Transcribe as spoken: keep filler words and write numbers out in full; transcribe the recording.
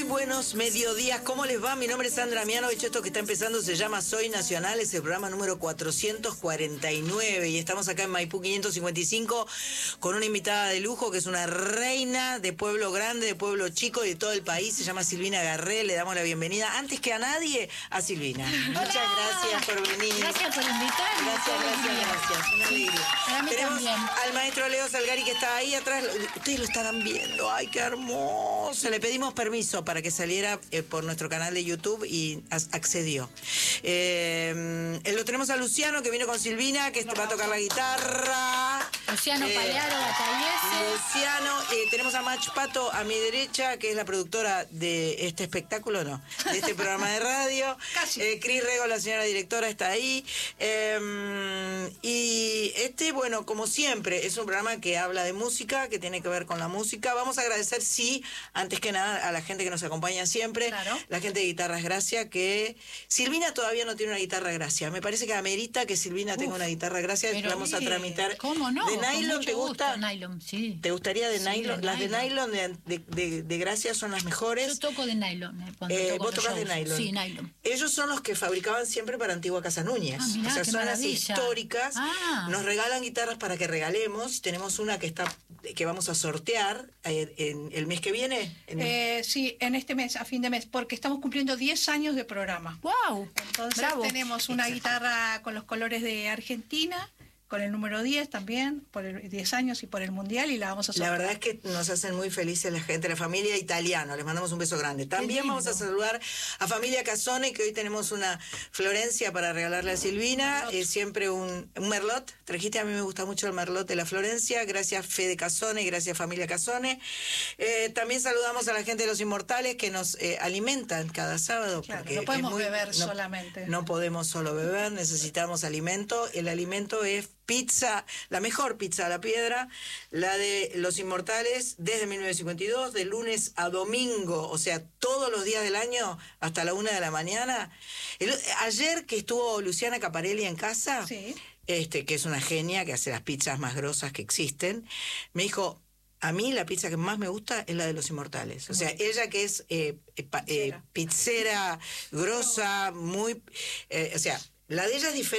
buenos mediodías, ¿cómo les va? Mi nombre es Sandra Mianovich, esto que está empezando se llama Soy Nacional, es el programa número cuatrocientos cuarenta y nueve y estamos acá en Maipú quinientos cincuenta y cinco con una invitada de lujo que es una reina de pueblo grande, de pueblo chico y de todo el país, se llama Silvina Garré, le damos la bienvenida antes que a nadie a Silvina. Hola. Muchas gracias por venir. Gracias por invitarme. Gracias, gracias, gracias. Una alegría. Para mí Tenemos también. al maestro Leo Salgari que está ahí atrás. Ustedes lo estarán viendo. ¡Ay, qué hermoso! Le pedimos permiso para que saliera eh, por nuestro canal de YouTube y accedió. Eh, lo tenemos a Luciano que vino con Silvina, que va a tocar la guitarra. Luciano Eh, Palearo Batallese. Luciano, eh, tenemos a Mach Pato a mi derecha, que es la productora de este espectáculo, no, de este programa de radio. Casi. Eh, Cris Rego, la señora directora, está ahí. Eh, y este, bueno, como siempre, es un programa que habla de música, que tiene que ver con la música. Vamos a agradecer, sí, antes que nada, a la gente que nos acompaña siempre. Claro. La gente de Guitarras Gracia, que Silvina todavía no tiene una guitarra Gracia. Me parece que amerita que Silvina tenga Uf, una guitarra Gracia. pero Vamos a sí, tramitar. ¿cómo no? ¿De Con nylon mucho te gusta? gusto, nylon, sí. ¿Te gustaría de Sí, nylon? de Las de nylon. nylon de, de, de, de Gracia son las mejores. Yo toco de nylon. eh, cuando Eh, toco ¿Vos los tocás de shows. nylon? Sí, nylon. Ellos son los que fabricaban siempre para Antigua Casa Núñez. Ah, mirá, o sea, qué son maravilla. las históricas. Ah. Nos regalan guitarras para que regalemos. Tenemos una que está que vamos a sortear eh, en el mes que viene. En el- Eh, sí, en este mes, a fin de mes, porque estamos cumpliendo diez años de programa. ¡Wow! Entonces Bravo. tenemos una guitarra con los colores de Argentina, con el número diez también, por el diez años y por el Mundial, y la vamos a La sortear. verdad es que nos hacen muy felices la gente, la familia Italiano. Les mandamos un beso grande. También lindo. vamos a saludar a familia Casone, que hoy tenemos una Florencia para regalarle a Silvina. Eh, siempre un, un merlot. Trajiste, a mí me gusta mucho el merlot de la Florencia. Gracias Fede Casone, gracias familia Casone. Eh, también saludamos a la gente de Los Inmortales que nos eh, alimentan cada sábado. Claro, porque no podemos es muy- beber no- solamente. No podemos solo beber, necesitamos alimento. El alimento es pizza, la mejor pizza a la piedra, la de Los Inmortales, desde mil novecientos cincuenta y dos, de lunes a domingo, o sea, todos los días del año, hasta la una de la mañana. El- ayer que estuvo Luciana Caparelli en casa, Sí. este, que es una genia, que hace las pizzas más grosas que existen, me dijo, a mí la pizza que más me gusta es la de Los Inmortales. O sea, ella que es eh, eh, pa- eh, pizzera grosa, muy... eh, o sea, la de ella es diferente.